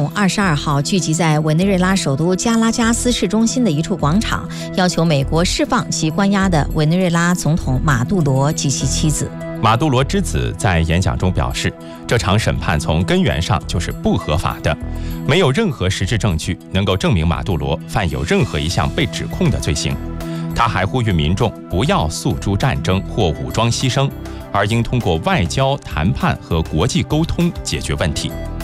众22号聚集在委内瑞拉首都加拉加斯市中心的一处广场，要求美国释放其关押的委内瑞拉总统马杜罗及其妻子。 马杜罗之子在演讲中表示，这场审判从根源上就是不合法的，没有任何实质证据能够证明马杜罗犯有任何一项被指控的罪行。他还呼吁民众不要诉诸战争或武装牺牲，而应通过外交、谈判和国际沟通解决问题。